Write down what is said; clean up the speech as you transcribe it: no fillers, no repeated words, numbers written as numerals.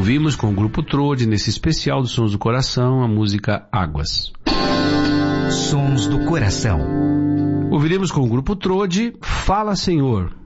Ouvimos com o Grupo Trode, nesse especial dos Sons do Coração, a música Águas. Sons do Coração. Ouviremos com o Grupo Trode, Fala Senhor.